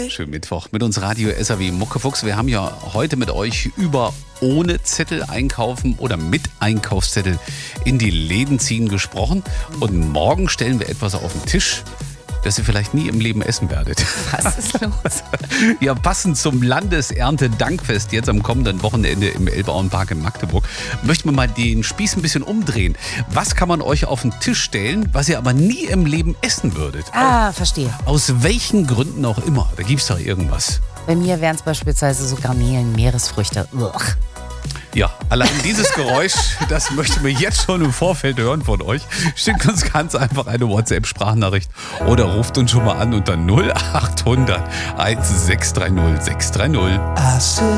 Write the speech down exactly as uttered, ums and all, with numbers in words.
Schönen Mittwoch mit uns Radio S A W Muckefuchs. Wir haben ja heute mit euch über ohne Zettel einkaufen oder mit Einkaufszettel in die Läden ziehen gesprochen. Und morgen stellen wir etwas auf den Tisch, das ihr vielleicht nie im Leben essen werdet. Was ist los? Ja, passend zum Landesernte-Dankfest jetzt am kommenden Wochenende im Elbauenpark in Magdeburg möchten wir mal den Spieß ein bisschen umdrehen. Was kann man euch auf den Tisch stellen, was ihr aber nie im Leben essen würdet? Ah, verstehe. Aus welchen Gründen auch immer. Da gibt's doch irgendwas. Bei mir wären es beispielsweise so Garnelen, Meeresfrüchte. Ugh. Ja, allein dieses Geräusch, das möchten wir jetzt schon im Vorfeld hören von euch. Schickt uns ganz einfach eine WhatsApp-Sprachnachricht oder ruft uns schon mal an unter null acht hundert sechshundertsechs dreißig sechshundertdreißig.